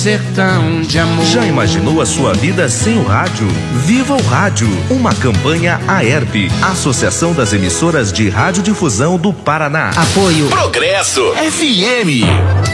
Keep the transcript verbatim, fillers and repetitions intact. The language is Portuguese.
Sertão de amor. Já imaginou a sua vida sem o rádio? Viva o Rádio, uma campanha AERP, Associação das Emissoras de Radiodifusão do Paraná. Apoio Progresso F M.